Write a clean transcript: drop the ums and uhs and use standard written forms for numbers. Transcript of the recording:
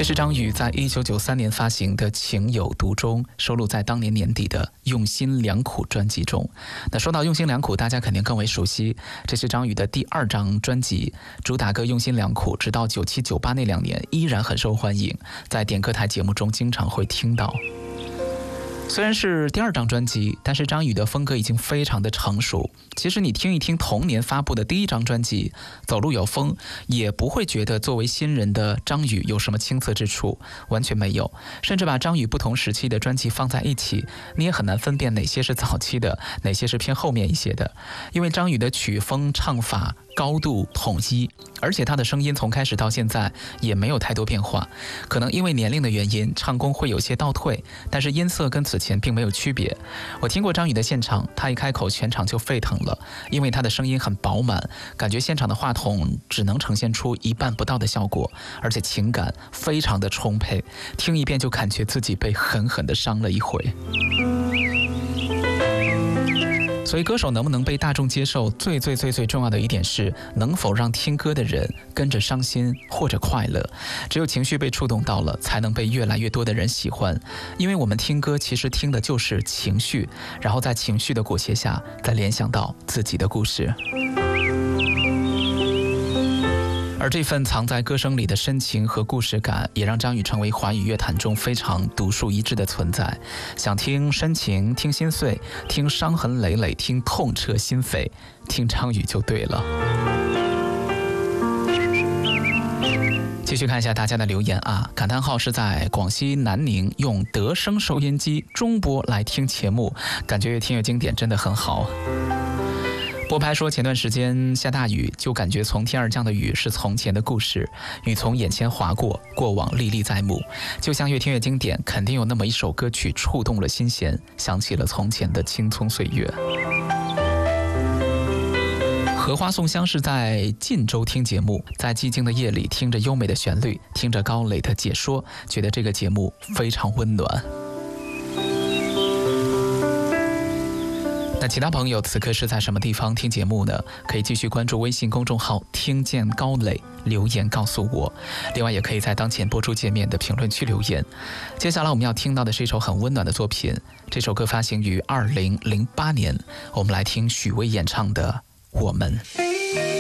这是张宇在1993年发行的《情有独钟》，收录在当年年底的《用心良苦》专辑中。那说到用心良苦，大家肯定更为熟悉，这是张宇的第2张专辑，主打歌《用心良苦》直到97、98那2年依然很受欢迎，在点歌台节目中经常会听到。虽然是第2张专辑，但是张宇的风格已经非常的成熟。其实你听一听同年发布的第1张专辑《走路有风》，也不会觉得作为新人的张宇有什么青涩之处，完全没有。甚至把张宇不同时期的专辑放在一起，你也很难分辨哪些是早期的，哪些是偏后面一些的。因为张宇的曲风、唱法高度统一，而且他的声音从开始到现在也没有太多变化。可能因为年龄的原因，唱功会有些倒退，但是音色跟此前并没有区别。我听过张宇的现场，他一开口全场就沸腾了，因为他的声音很饱满，感觉现场的话筒只能呈现出1半不到的效果，而且情感非常的充沛，听一遍就感觉自己被狠狠地伤了一回。所以歌手能不能被大众接受，最重要的一点是能否让听歌的人跟着伤心或者快乐。只有情绪被触动到了，才能被越来越多的人喜欢。因为我们听歌其实听的就是情绪，然后在情绪的裹挟下再联想到自己的故事。而这份藏在歌声里的深情和故事感，也让张宇成为华语乐坛中非常独树一帜的存在。想听深情，听心碎，听伤痕累累，听痛彻心扉，听张宇就对了。继续看一下大家的留言啊，感叹号是在广西南宁用德声收音机中波来听节目，感觉越听越经典，真的很好。波拍说，前段时间下大雨，就感觉从天而降的雨是从前的故事，雨从眼前划过，过往历历在目，就像越听越经典，肯定有那么一首歌曲触动了心弦，想起了从前的青葱岁月。荷花送香是在晋州听节目，在寂静的夜里听着优美的旋律，听着高磊的解说，觉得这个节目非常温暖。那其他朋友此刻是在什么地方听节目呢？可以继续关注微信公众号听见高磊，留言告诉我。另外也可以在当前播出界面的评论区留言。接下来我们要听到的是一首很温暖的作品，这首歌发行于2008年，我们来听许巍演唱的《我们》。